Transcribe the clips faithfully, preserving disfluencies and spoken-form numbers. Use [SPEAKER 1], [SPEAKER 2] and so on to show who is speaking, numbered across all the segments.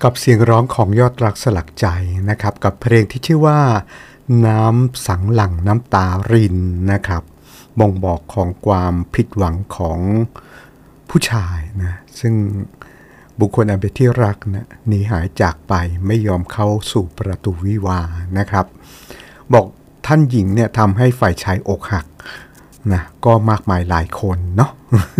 [SPEAKER 1] กับเสียงร้องของยอดรักสลักใจนะครับกับเพลงที่ชื่อว่าน้ำสังหลั่งน้ำตารินนะครับบ่งบอกของความผิดหวังของผู้ชายนะซึ่งบุคคลอันเป็นที่รักนะหนีหายจากไปไม่ยอมเข้าสู่ประตูวิวาห์นะครับบอกท่านหญิงเนี่ยทำให้ฝ่ายชายอกหักนะก็มากมายหลายคนเนาะ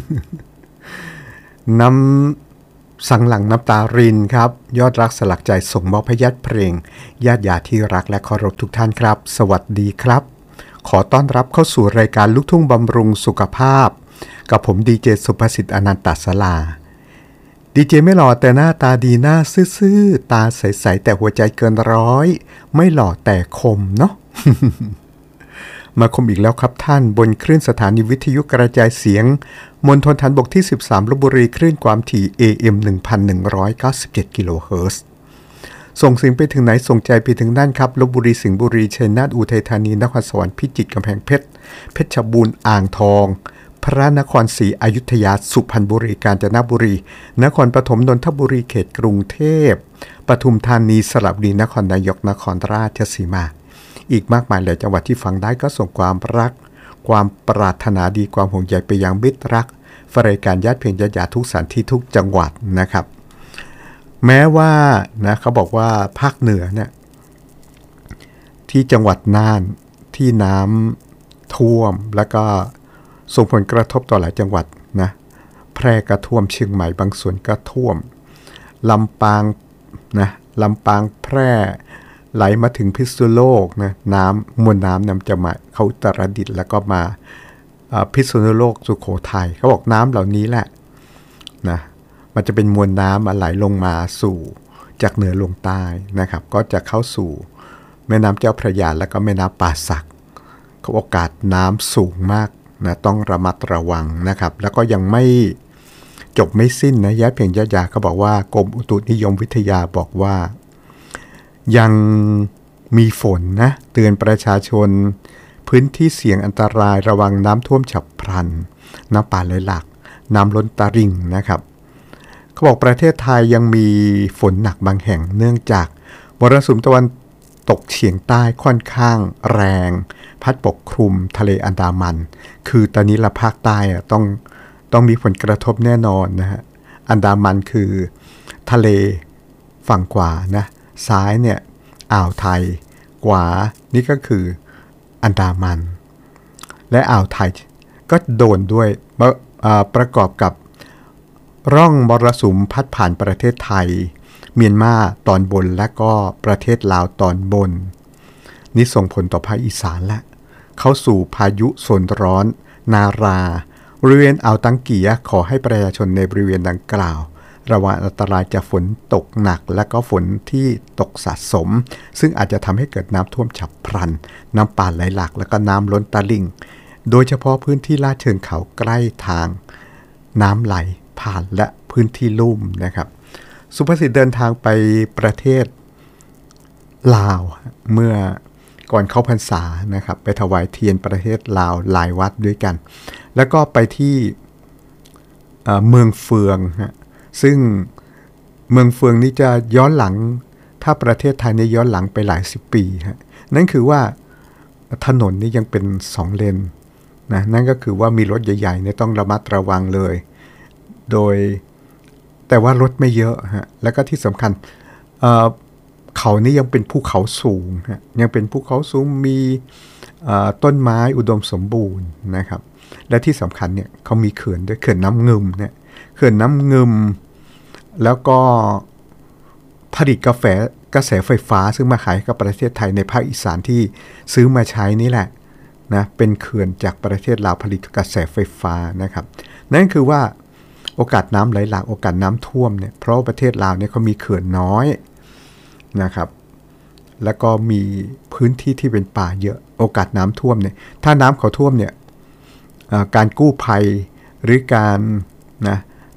[SPEAKER 1] น้ำสังหลั่งน้ำตารินครับยอดรักสลักใจส่งมอบให้ญาติเพลงญาติญาติที่รักและเคารพทุกท่านครับสวัสดีครับขอต้อนรับเข้าสู่รายการลูกทุ่งบำรุงสุขภาพกับผมดีเจสุภสิทธิ์อนันตศราดีเจไม่หล่อแต่หน้าตาดีหน้าซื่อๆตาใสๆแต่หัวใจเกินร้อยไม่หล่อแต่คมเนาะ มาคมอีกแล้วครับท่านบนคลื่นสถานีวิทยุกระจายเสียงมณฑลฐานบกที่สิบสามลพบุรีคลื่นความถี่ เอ เอ็ม หนึ่งพันหนึ่งร้อยเก้าสิบเจ็ด กิโลเฮิรตซ์ส่งเสียงไปถึงไหนส่งใจไปถึงนั่นครับลพบุรีสิงห์บุรีชัยนาทอุทัยธานีนครสวรรค์พิจิตรกำแพงเพชรเพชรบูรณ์อ่างทองพระนครศรีอยุธยาสุพรรณบุรีกาญจนบุรีนครปฐมนนทบุรีเขตกรุงเทพปทุมธานีสระบุรีนครนายกนครราชสีมาอีกมากมายหลายจังหวัดที่ฟังได้ก็ส่งความรักความปรารถนาดีความห่วงใยไปยังมิตรรักฝ่ายการญาติเพลงญาติญาติทุกสถานที่ทุกจังหวัดนะครับแม้ว่านะเขาบอกว่าภาคเหนือเนี่ยที่จังหวัดน่านที่น้ำท่วมแล้วก็ส่งผลกระทบต่อหลายจังหวัดนะแพร่ก็ท่วมเชียงใหม่บางส่วนก็ท่วมลำปางนะลำปางแพร่ไหลมาถึงพิษณุโลกนะน้ำมวลน้ำนำจะมาเข้าอุตรดิตถ์แล้วก็มาพิษณุโลกสุโขทัยเขาบอกน้ำเหล่านี้แหละนะมันจะเป็นมวลน้ำไหลลงมาสู่จากเหนือลงใต้นะครับก็จะเข้าสู่แม่น้ำเจ้าพระยาแล้วก็แม่น้ำป่าสักเขาโอกาสน้ำสูงมากนะต้องระมัดระวังนะครับแล้วก็ยังไม่จบไม่สิ้นนะย้ายเพียงยะยาเขาบอกว่ากรมอุตุนิยมวิทยาบอกว่ายังมีฝนนะเตือนประชาชนพื้นที่เสี่ยงอันตรายระวังน้ำท่วมฉับพลันน้ำป่าไหลหลากน้ำล้นตลิ่งนะครับเขาบอกประเทศไทยยังมีฝนหนักบางแห่งเนื่องจากมรสุมตะวันตกเฉียงใต้ค่อนข้างแรงพัดปกคลุมทะเลอันดามันคือตอนนี้ละภาคใต้อะต้องต้องมีผลกระทบแน่นอนนะฮะอันดามันคือทะเลฝั่งขวานะซ้ายเนี่ยอ่าวไทยขวานี่ก็คืออันดามันและอ่าวไทยก็โดนด้วยประกอบกับร่องมรสุมพัดผ่านประเทศไทยเมียนมาตอนบนและก็ประเทศลาวตอนบนนี่ส่งผลต่อภาคอีสานและเข้าสู่พายุโซนร้อนนาราบริเวณอ่าวตังเกียขอให้ประชาชนในบริเวณดังกล่าวระวังอันตรายจากฝนตกหนักและก็ฝนที่ตกสะสมซึ่งอาจจะทำให้เกิดน้ำท่วมฉับพลันน้ำป่าไหลหลากและก็น้ำล้นตลิ่งโดยเฉพาะพื้นที่ลาดเชิงเขาใกล้ทางน้ำไหลผ่านและพื้นที่ลุ่มนะครับสุภสิทธิ์เดินทางไปประเทศลาวเมื่อก่อนเข้าพรรษานะครับไปถวายเทียนประเทศลาวหลายวัดด้วยกันแล้วก็ไปที่เมืองเฟืองซึ่งเมืองเฟืองนี้จะย้อนหลังถ้าประเทศไทยนี่ย้อนหลังไปหลายสิบปีฮะนั่นคือว่าถนนนี้ยังเป็นสองเลนนะนั่นก็คือว่ามีรถใหญ่ๆเนี่ยต้องระมัดระวังเลยโดยแต่ว่ารถไม่เยอะฮะแล้วก็ที่สำคัญ เอ่อ เขานี่ยังเป็นภูเขาสูงฮะยังเป็นภูเขาสูงมีต้นไม้อุดมสมบูรณ์นะครับและที่สำคัญเนี่ยเขามีเขื่อนด้วยเขื่อนน้ำงึมเนี่ยเขื่อนน้ำงึมแล้วก็ผลิตกาแฟกระแสไฟฟ้าซึ่งมาขายกับประเทศไทยในภาคอีสานที่ซื้อมาใช้นี่แหละนะเป็นเขื่อนจากประเทศลาวผลิตกระแสไฟฟ้านะครับนั่นคือว่าโอกาสน้ำไหลหลากโอกาสน้ำท่วมเนี่ยเพราะประเทศลาวเนี่ยเขามีเขื่อนน้อยนะครับแล้วก็มีพื้นที่ที่เป็นป่าเยอะโอกาสน้ำท่วมเนี่ยถ้าน้ำเขาท่วมเนี่ยการกู้ภัยหรือการนะ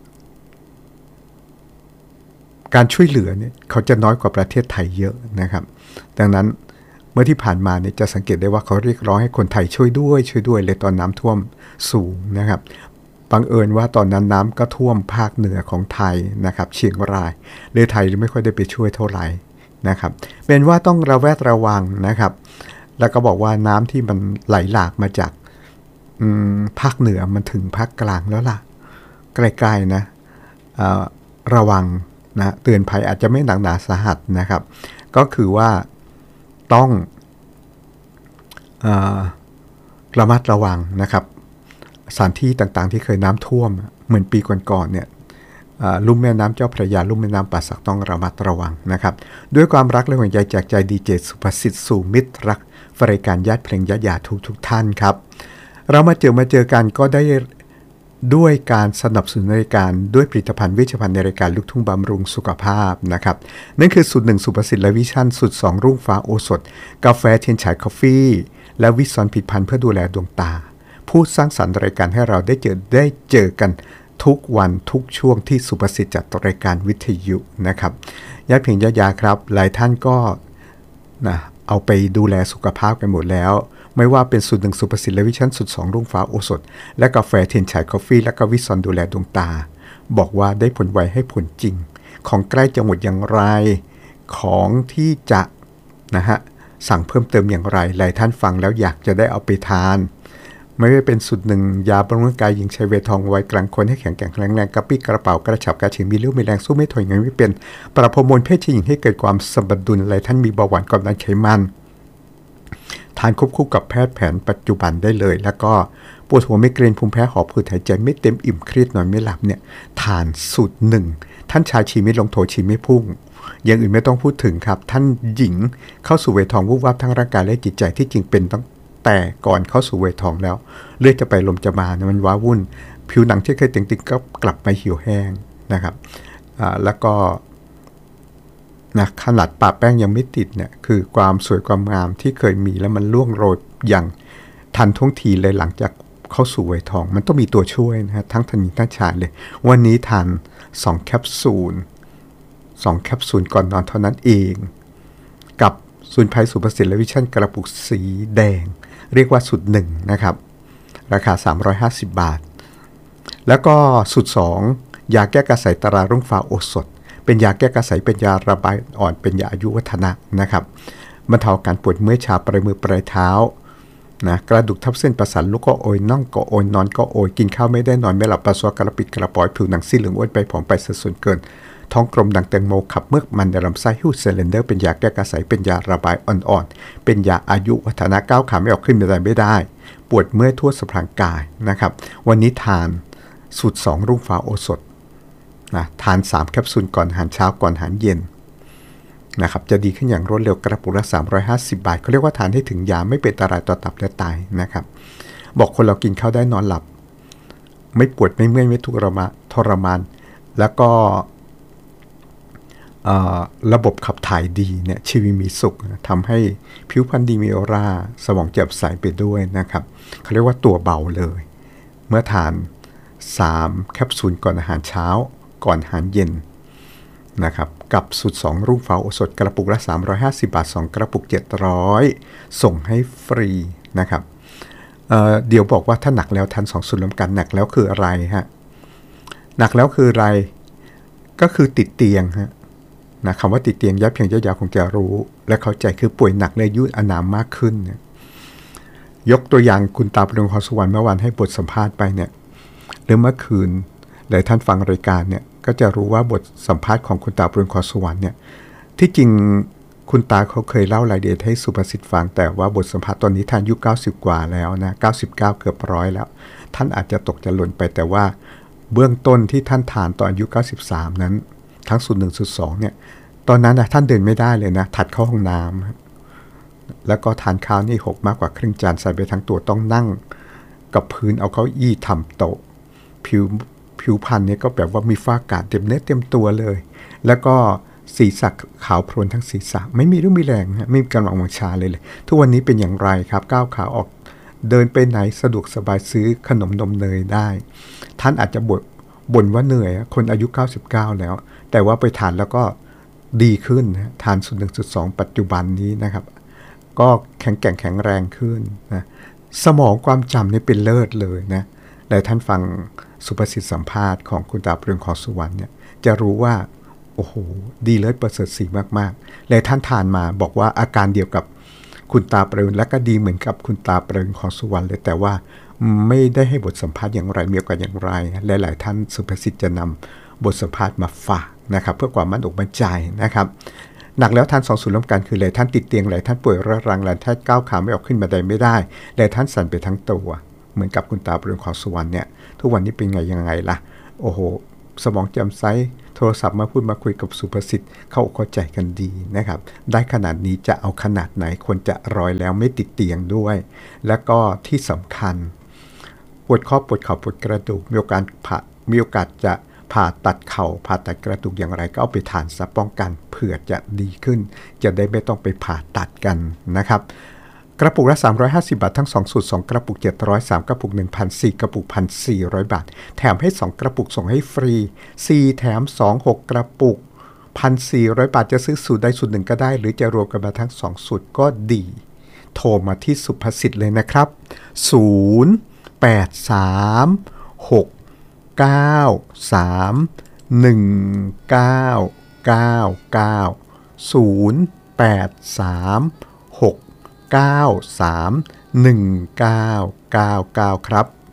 [SPEAKER 1] การช่วยเหลือเนี่ยเขาจะน้อยกว่าประเทศไทยเยอะนะครับดังนั้นเมื่อที่ผ่านมาเนี่ยจะสังเกตได้ว่าเขาเรียกร้องให้คนไทยช่วยด้วยช่วยด้วยเลยตอนน้ำท่วมสูงนะครับบังเอิญว่าตอนนั้นน้ำก็ท่วมภาคเหนือของไทยนะครับเชียงรายหรือไทยไม่ค่อยได้ไปช่วยเท่าไหร่นะครับเป็นว่าต้องระแวดระวังนะครับแล้วก็บอกว่าน้ำที่มันไหลหลากมาจากภาคเหนือมันถึงภาคกลางแล้วล่ะใกล้ๆนะระวังนะเตือนภัยอาจจะไม่หนักหนาสาหัสนะครับก็คือว่าต้องระมัดระวังนะครับสถานที่ต่างๆที่เคยน้ำท่วมเหมือนปีก่อนๆเนี่ยลุ่มแม่น้ำเจ้าพระยาลุ่มแม่น้ำป่าสักต้องระมัดระวังนะครับด้วยความรักและห่วงใยจากใจดีเจสุภสิทธิ์สู่มิตรรักรายการญาติเพลงญาติยาทุกทุกท่านครับเรามาเจอมาเจอกันก็ได้ด้วยการสนับสนุนรายการด้วยผลิตภัณฑ์เวชภัณฑ์ในรายการลูกทุ่งบำรุงสุขภาพนะครับนั่นคือสูตรหนึ่งสุภสิทธิ์และวิชั่นสูตรสองรุ่งฟ้าโอสถกาแฟเทียนฉายคอฟฟี่และวิซอนผลิตภัณฑ์เพื่อดูแลดวงตาผู้สร้างสรรค์รายการให้เราได้เจอได้เจอกันทุกวันทุกช่วงที่สุภสิทธิ์จัดรายการวิทยุนะครับญาติเพลงญาติยาครับหลายท่านก็นะเอาไปดูแลสุขภาพกันหมดแล้วไม่ว่าเป็นสูตรหนึ่งสุภสิทธิ์และวิชั่นสูตรสองรุ่งฟ้าโอสถและกาแฟเทียนฉายคอฟฟี่และก็วิซอนดูแลดวงตาบอกว่าได้ผลไวให้ผลจริงของใกล้จะหมดอย่างไรของที่จะนะฮะสั่งเพิ่มเติมอย่างไรหลายท่านฟังแล้วอยากจะได้เอาไปทานไม่ว่าเป็นสูตรหนึ่งยาบำรุงกายหญิงชายเวทองไว้กลางคนให้แข็งแกร่งแข็งแรงกระปี้กระเป๋ากระฉับกระเฉงมีเรี่ยวมีแรงสู้ไม่ถอยเงินไม่เป็นปรับฮอร์โมนเพศชายหญิงให้เกิดความสมดุลหลายท่านมีเบาหวานความดันไขมันทานควบคู่กับแพทย์แผนปัจจุบันได้เลยแล้วก็ปวดหัวไมเกรนภูมิแพ้หอบหืดหายใจไม่เต็มอิ่มเครียดนอนไม่หลับเนี่ยทานสูตรหนึ่งท่านชายชีไม่ลงโถชีไม่พุ่งอย่างอื่นไม่ต้องพูดถึงครับท่านหญิงเข้าสู่วัยทองวูบวาบทั้งร่างกายและจิตใจที่จริงเป็นตั้งแต่ก่อนเข้าสู่วัยทองแล้วเลือดจะไปลมจะมาเนี่ยมันว้าวุ่นผิวหนังที่เคยตึงๆก็กลับมาเหี่ยวแห้งนะครับแล้วก็นะขนาดปะแป้งยังไม่ติดเนี่ยคือความสวยความงามที่เคยมีแล้วมันล่วงโรยอย่างทันท่วงทีเลยหลังจากเข้าสู่วัยทองมันต้องมีตัวช่วยนะฮะทั้งท่านหญิงทั้งชายเลยวันนี้ทานสองแคปซูลสองแคปซูลก่อนนอนเท่านั้นเองกับสูตรไพรสุภสิทธิ์และวิชั่นกระปุกสีแดงเรียกว่าสูตรหนึ่งนะครับราคาสามร้อยห้าสิบบาทแล้วก็สูตรสองยาแก้กระสายตรารุ่งฟ้าโอสถเป็นยาแก้กระสายเป็นยาระบายอ่อนเป็นยาอายุวัฒนะนะครับบรรเทาการปวดเมื่อยชาปลายมือปลายเท้านะกระดูกทับเส้นประสาทลูกก็โอยน่องก็โอยนอนก็โอยกินข้าวไม่ได้นอนไม่หลับปัสสาวะกระปิดกระปอยผิวหนังซีเหลืองอ้วนไปผอมไปสัดส่วนเกินท้องกลมดังแตงโมขับเมือกมันในลำไส้ฮิวเซเลนเดอร์เป็นยาแก้กระสายเป็นยาระบายอ่อนๆเป็นยาอายุวัฒนะก้าวขาไม่ออกขึ้นบันไดไม่ได้ปวดเมื่อยทั่วสะพรั่งกายนะครับวันนี้ทานสูตรสองรุ่งฟ้าโอสถนะทานสามแคปซูลก่อนอาหารเช้าก่อนอาหารเย็นนะครับจะดีขึ้นอย่างรวดเร็วกระปุกละสามร้อยห้าสิบบาทเขาเรียกว่าทานให้ถึงยาไม่เป็นอันตรายต่อตับและไตนะครับบอกคนเรากินข้าวได้นอนหลับไม่ปวดไม่เมื่อยไม่ทุกข์ทรมานแล้วก็ระบบขับถ่ายดีเนี่ยชีวิตมีสุขทำให้ผิวพรรณดีมีออร่าสมองแจ่มใสไปด้วยนะครับเขาเรียกว่าตัวเบาเลยเมื่อทานสามแคปซูลก่อนอาหารเช้าก่อนอาหารเย็นนะครับกับสูตรสองรุ่งฟ้าโอสถกระปุกละสามร้อยห้าสิบบาทสองกระปุกเจ็ดร้อยส่งให้ฟรีนะครับ เ, เดี๋ยวบอกว่าถ้าหนักแล้วทานสองสูตรรวมกันหนักแล้วคืออะไรฮะหนักแล้วคืออะไรก็คือติดเตียงฮะนะคำว่าติดเตียงยับเพียงยาวๆคงจะรู้และเข้าใจคือป่วยหนักและยืดอานามมากขึ้นเนี่ยยกตัวอย่างคุณตาประดงพรสวรรค์เมื่อวานให้บทสัมภาษณ์ไปเนี่ยหรือเมื่อคืนหลายท่านฟังรายการเนี่ยก็จะรู้ว่าบทสัมภาษณ์ของคุณตาประดงพรสวรรค์เนี่ยที่จริงคุณตาเขาเคยเล่ารายละเอียดให้สุภสิทธิ์ฟังแต่ว่าบทสัมภาษณ์ตอนนี้ท่านอายุเก้าสิบกว่าแล้วนะเก้าสิบเก้าเกือบร้อยแล้วท่านอาจจะตกจะหล่นไปแต่ว่าเบื้องต้นที่ท่านทานตอนอายุเก้าสิบสามนั้นทั้งสูตรหนึ่งสูตรสองเนี่ยตอนนั้นนะท่านเดินไม่ได้เลยนะถัดเข้าห้องน้ำแล้วก็ทานข้าวนี่หกมากกว่าครึ่งจานใส่ไปทั้งตัวต้องนั่งกับพื้นเอาเก้าอี้ทำโต๊ะผิวผิวพรรณเนี่ยก็แบบว่ามีฝ้ากาดเต็มเนื้อเต็มตัวเลยแล้วก็ศีรษะขาวโพลนทั้งศีรษะไม่มีเรื่องมีแรงนะไม่มีกำลังวังชาเลยเลยทุกวันนี้เป็นอย่างไรครับก้าวขาออกเดินไปไหนสะดวกสบายซื้อขนมนมเนยได้ท่านอาจจะบ่นบ่นว่าเหนื่อยคนอายุเก้าสิบเก้าแล้วแต่ว่าไปทานแล้วก็ดีขึ้นนะทานสูตรหนึ่งสูตรสองปัจจุบันนี้นะครับก็แข็งแกร่งแข็งแรงขึ้นนะสมองความจำนี่เป็นเลิศเลยนะหลายท่านฟังสุภสิทธิสัมภาษณ์ของคุณตาเปลืองขอสุวรรณเนี่ยจะรู้ว่าโอ้โหดีเลิศประเสริฐศรีมากๆและท่านทานมาบอกว่าอาการเดียวกับคุณตาเปลืองและก็ดีเหมือนกับคุณตาเปลืองขอสุวรรณเลยแต่ว่าไม่ได้ให้บทสัมภาษณ์อย่างไรมีโอกาสอย่างไรและหลายท่านสุภสิทธิ์จะนำบทสัมภาษณ์มาฝากนะครับเพื่อความมั่นอกมั่นใจนะครับหนักแล้วท่านสองส่วนร่วมกันคือหลายท่านติดเตียงหลายท่านป่วยเรื้อรังหลายท่านก้าวขาไม่ออกขึ้นบันไดไม่ได้หลายท่านสั่นไปทั้งตัวเหมือนกับคุณตาเปลืองขอสุวรรณเนี่ยทุกวันนี้เป็นไงยังไงล่ะโอ้โหสมองแจ่มใสโทรศัพท์มาพูดมาคุยกับสุภสิทธิ์เข้าอกเข้าใจกันดีนะครับได้ขนาดนี้จะเอาขนาดไหนคนจะร้อยแล้วไม่ติดเตียงด้วยแล้วก็ที่สำคัญปวดข้อปวดเข่าปวดกระดูกมีโอกาสผ่ามีโอกาสจะผ่าตัดเข่าผ่าตัดกระดูกอย่างไรก็เอาไปทานซะป้องกันเผื่อจะดีขึ้นจะได้ไม่ต้องไปผ่าตัดกันนะครับกระปุกละสามร้อยห้าสิบบาททั้งสองสูตรสองกระปุกเจ็ดร้อย สามกระปุก หนึ่งพัน สี่กระปุก หนึ่งพันสี่ร้อย บาทแถมให้สองกระปุกส่งให้ฟรีสี่แถมสอง หกกระปุก หนึ่งพันสี่ร้อย บาทจะซื้อสูตรใดสูตรหนึ่งก็ได้หรือจะรวมกันมาทั้งสองสูตรก็ดีโทรมาที่สุภสิทธิ์เลยนะครับศูนย์ แปด สาม หก เก้า สาม หนึ่ง เก้า เก้า เก้า ศูนย์ แปด สาม หก เก้า สาม หนึ่ง เก้า เก้า เก้าครับ